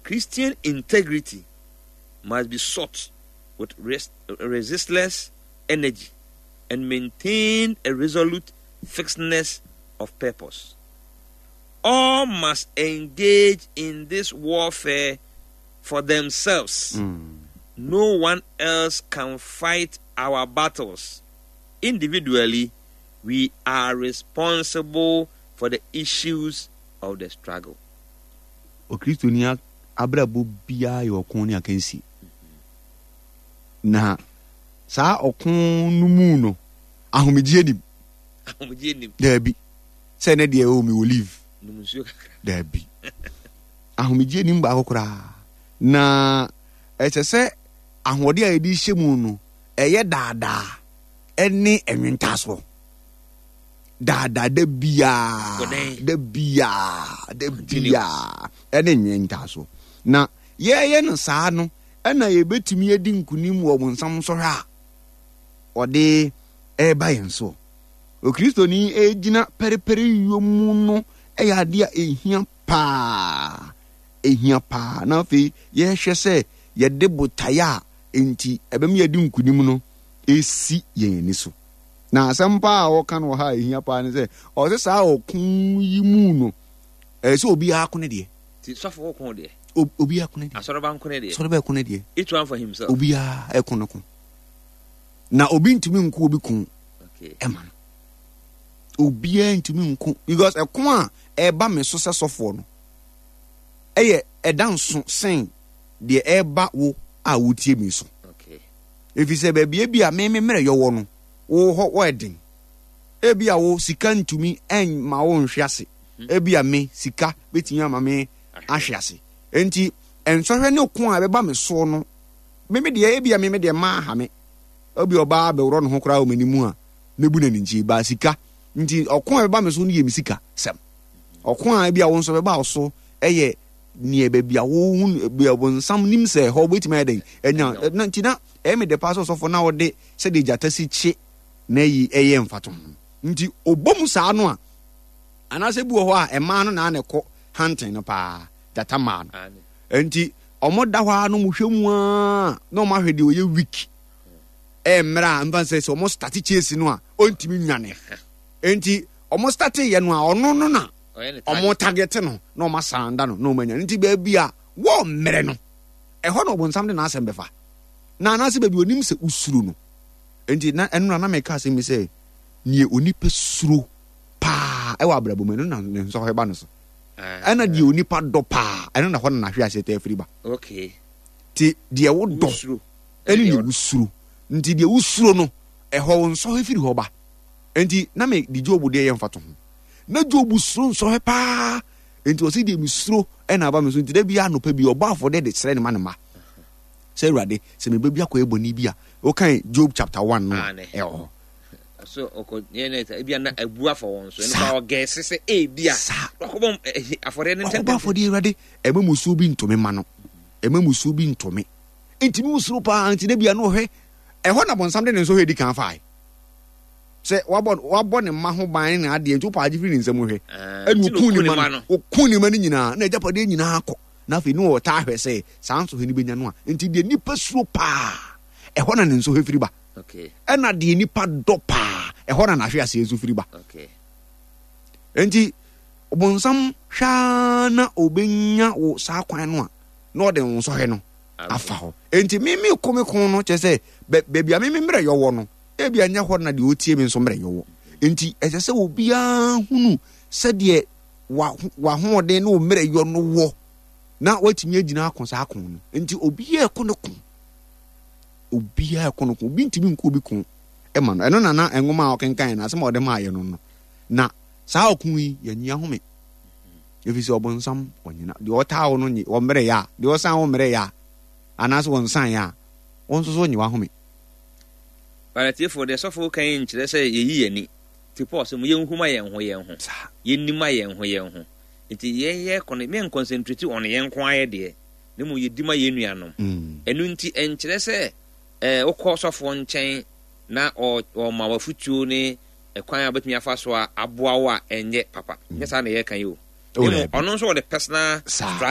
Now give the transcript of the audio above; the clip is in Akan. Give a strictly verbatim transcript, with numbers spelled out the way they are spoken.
Christian integrity must be sought with res- resistless energy and maintain a resolute fixedness of purpose. All must engage in this warfare for themselves. Mm. No one else can fight our battles. Individually, we are responsible for the issues of the struggle. O Kristo ni abrabo bia yo kon ni akansi. Na sa okon no mu no ahomegye nim. Ahomegye nim. Da bi. Se na de o mi olive. No musuo kakra. Da bi. Ahomegye nim ba akokora. Na eche se ahode a edi hyemu no eye daada ene enwentaso. Daada da bia. Da bia. Da bia. Ene enwentaso. Na ye ye no saa no ena ye betumi edi nkunim wo monsam so ha. Ode e ba yenso. O Kristo ni ejina perepere yomu no e ya dia ehia pa. Ehia pa na fe ye hwe se ye de botaya enti ebem ye di nkunim no esi yen ni so. Na asampa a wo kan wo ha ehia pa ne se o se sa okun yi mu no e se obi ha kone de. Ti sofo okun de. Obi ha kone de. Asoroba nkone de. Asoroba kone de. Each one for himself. Obi ha e kono ko. Na obi ntumi nku obi kun. Okay. Ema. Obi ntumi nku because e kon a e ba me so se sofo no. Eye e danso sen de e ba wo a wotie mi so. Okay. If you say baby e bia me me mere yo wo no. Wo ho wedding. E bia wo sika ntumi en ma wo nhwiase. E bia me sika betinya ma me ahwiase. Enti ensohwe ne kon a be ba me so no. Me me de e bia me me de ma ha me. Obi oba be woro no ho kra o manimu a nebu na ninji ba sika. Nti okon e ba me so no ye mi sika sem. Okon a bia wo nso be ba so eye ni e be bia wo hu bia wo nsam nim se ho betima eden enya na nti na e me de paso so for na wo de se de jatasi chi na yi eye mfato. Nti obom saa no a anase bu ho a e ma no na na ko hunting no pa jata ma no. Nti omo da hwa no mu hwemu a na omo ahwede oye week e mra mfa se so omo start chase no a ontimi nwane. Enti omo start ye no a ono no na omo target no na omo sanda no na omo nya. Nti ba bia wo mre no e ho no bonsam de na asem befa na anase ba bi onim se usuru no. Enti na enu na make asem mi se nie onipa suro pa e wa brabo me no na nso ho ba no so. Ana die onipa do pa eno na ho na hwe asete afiri ba. Okay. Ti die wo do eni ni usuru. Nti die usuro no e ho nso afiri ho ba. Enti na me di Job de ye mfato ho. Na Job suro nso he pa. Enti o si de mi suro e na ba me so nti da bia no pa bi oba afo de de sere ne ma ne ma. Say Rade, se me baby akwa eboni bia. O kan Job chapter one no. E o. So oko yene ta bia na abua for won so. No ba guess say e bia. Akobom afore ne ntende. Akobom afore Rade, e ma musu bi ntome ma no. E ma musu bi ntome. Enti mi usuro pa enti da bia no hwe. E ho na bonsam de nso hwe di kan fai. Se wabon wabon ne ma ho ban na ade enti pa agifiri nsem hwe. Enu kun ni ma no. O kun ni ma ni nyina na ejapade nyina akọ. Na fe no wota hwe se sanso he ni benya no a enti de nipa suro pa e ho na nso he firi ba. Okay. E na de nipa do pa e ho na na hwe ase enso firi ba. Okay. Enti obonsam hwa na obenya wo sa kwan no a na ode nso he no afa ho. Enti me me komi kon no che se be bia me me mre yo wo no e bia nya ho na de otie me nso mre yo wo. Enti e se obi a hunu se de wa wa ho de no mre yo no wo na watimi agina akonsa akon no. Enti obi e kono kon obi e kono kon obi ntimi nko obi kon e ma no eno na na enwoma a okenkan na asem ode ma aye no no na saa okun yi yanya home efisi obonsam onyina de otawo no nyi wo mre ya de osan wo mre ya anaso won san ya won so so nyi wa home. But if for the sofo kan nkyere say yeyi yani ti pause mu yenhuma yen ho yen ho yenima yen ho yen ho nti ye ye kono me concentrate on yen ko aye de ne mu yedima yenuanom enu nti enkyere say eh okọ sofo nchen na o ma wafutuo ne ekwan abetumi afa so aboa wo a enye papa nyesa na ye kan yo ono nso wo the personal